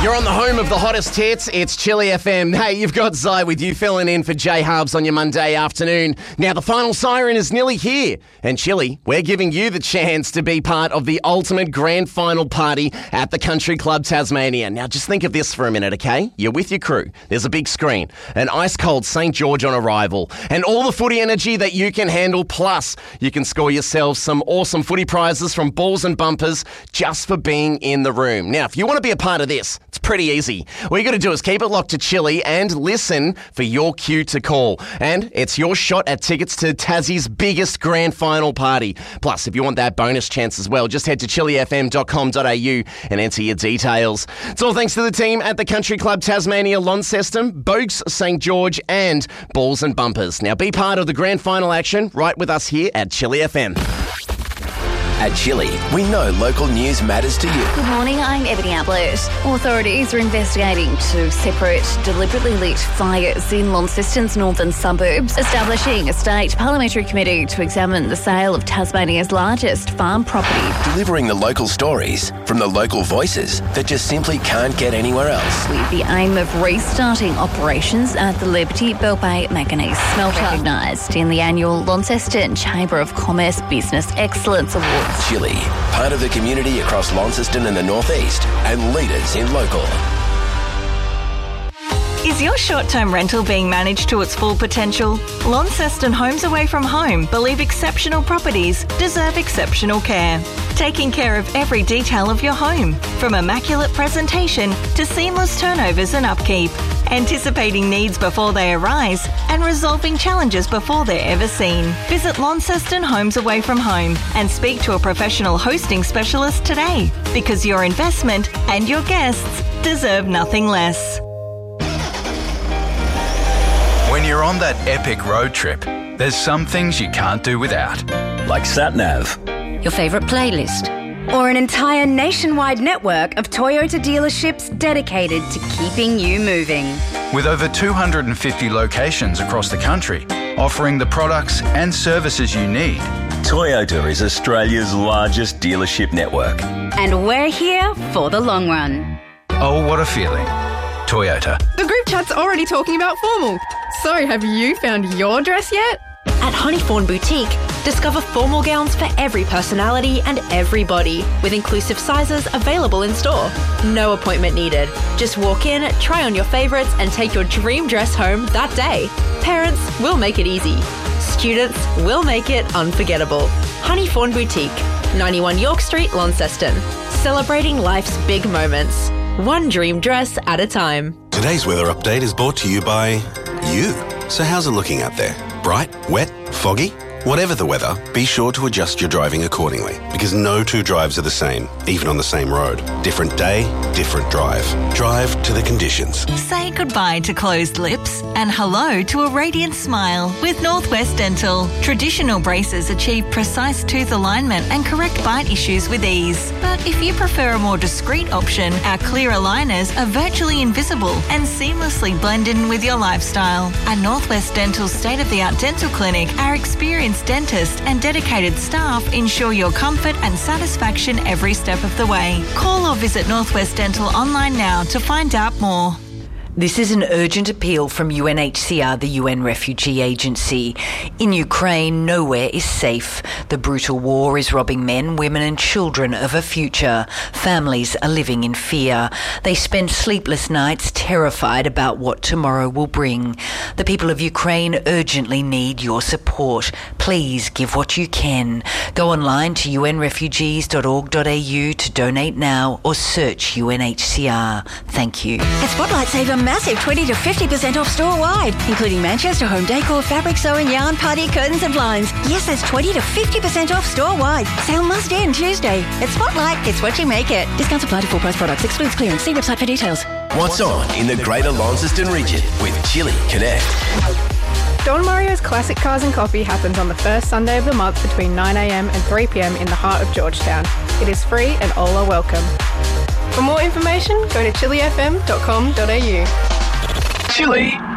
You're on the home of the hottest hits. It's Chili FM. Hey, you've got Zai with you filling in for Jay Hubs on your Monday afternoon. Now, the final siren is nearly here. And Chili, we're giving you the chance to be part of the ultimate grand final party at the Country Club Tasmania. Now, just think of this for a minute, okay? You're with your crew. There's a big screen, an ice-cold St. George on arrival, and all the footy energy that you can handle. Plus, you can score yourself some awesome footy prizes from balls and bumpers just for being in the room. Now, if you want to be a part of this, it's pretty easy. All you got to do is keep it locked to Chili and listen for your cue to call. And it's your shot at tickets to Tassie's biggest grand final party. Plus, if you want that bonus chance as well, just head to chilifm.com.au and enter your details. It's all thanks to the team at the Country Club Tasmania, Launceston, Boakes, St. George and Balls and Bumpers. Now be part of the grand final action right with us here at Chili FM. At Chili, we know local news matters to you. Good morning, I'm Ebony Ablett. Authorities are investigating two separate, deliberately lit fires in Launceston's northern suburbs, establishing a state parliamentary committee to examine the sale of Tasmania's largest farm property. Delivering the local stories from the local voices that just simply can't get anywhere else. With the aim of restarting operations at the Liberty Bell Bay Manganese Smelter, recognised in the annual Launceston Chamber of Commerce Business Excellence Award. Chili, part of the community across Launceston and the Northeast, and leaders in local. Is your short-term rental being managed to its full potential? Launceston Homes Away From Home believe exceptional properties deserve exceptional care. Taking care of every detail of your home, from immaculate presentation to seamless turnovers and upkeep. Anticipating needs before they arise and resolving challenges before they're ever seen. Visit Launceston Homes Away From Home and speak to a professional hosting specialist today, because your investment and your guests deserve nothing less. When you're on that epic road trip, there's some things you can't do without. Like SatNav. Your favourite playlist. Or an entire nationwide network of Toyota dealerships dedicated to keeping you moving. With over 250 locations across the country, offering the products and services you need. Toyota is Australia's largest dealership network. And we're here for the long run. Oh, what a feeling. Toyota. The group chat's already talking about formal. So have you found your dress yet? At Honeyfawn Boutique, discover formal gowns for every personality and every body, with inclusive sizes available in store. No appointment needed. Just walk in, try on your favourites and take your dream dress home that day. Parents will make it easy. Students will make it unforgettable. Honeyfawn Boutique, 91 York Street, Launceston. Celebrating life's big moments. One dream dress at a time. Today's weather update is brought to you by you. So how's it looking out there? Bright, wet, foggy? Whatever the weather, be sure to adjust your driving accordingly, because no two drives are the same, even on the same road. Different day, different drive. Drive to the conditions. Say goodbye to closed lips and hello to a radiant smile with Northwest Dental. Traditional braces achieve precise tooth alignment and correct bite issues with ease. But if you prefer a more discreet option, our clear aligners are virtually invisible and seamlessly blend in with your lifestyle. At Northwest Dental's state-of-the-art dental clinic, our experienced dentist and dedicated staff ensure your comfort and satisfaction every step of the way. Call or visit Northwest Dental online now to find out more. This is an urgent appeal from UNHCR, the UN Refugee Agency. In Ukraine, nowhere is safe. The brutal war is robbing men, women and children of a future. Families are living in fear. They spend sleepless nights terrified about what tomorrow will bring. The people of Ukraine urgently need your support. Please give what you can. Go online to unrefugees.org.au to donate now or search UNHCR. Thank you. At Spotlight, save a massive 20 to 50% off store-wide, including Manchester home decor, fabric sewing, yarn, party, curtains and blinds. Yes, that's 20 to 50% off store-wide. Sale must end Tuesday. At Spotlight, it's what you make it. Discounts apply to full price products. Excludes clearance. See website for details. What's on in the Greater Launceston region with Chili Connect? Don Mario's Classic Cars and Coffee happens on the first Sunday of the month between 9am and 3pm in the heart of Georgetown. It is free and all are welcome. For more information, go to chilifm.com.au. Chili